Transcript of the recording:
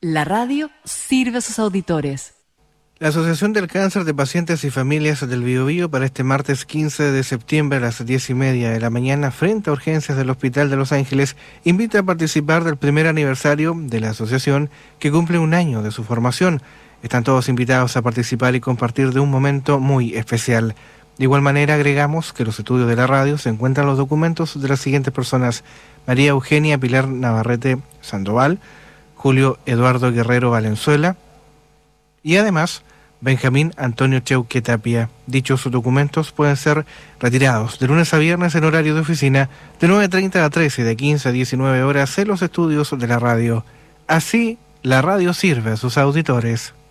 La radio sirve a sus auditores. La Asociación del Cáncer de Pacientes y Familias del Biobío para este martes 15 de septiembre a las 10:30 de la mañana frente a urgencias del Hospital de Los Ángeles invita a participar del primer aniversario de la asociación que cumple un año de su formación. Están todos invitados a participar y compartir de un momento muy especial. De igual manera agregamos que en los estudios de la radio se encuentran los documentos de las siguientes personas: María Eugenia Pilar Navarrete Sandoval, Julio Eduardo Guerrero Valenzuela y además Benjamín Antonio Cheuque Tapia. Dichos documentos pueden ser retirados de lunes a viernes en horario de oficina de 9:30 a 13 y de 15 a 19 horas en los estudios de la radio. Así, la radio sirve a sus auditores.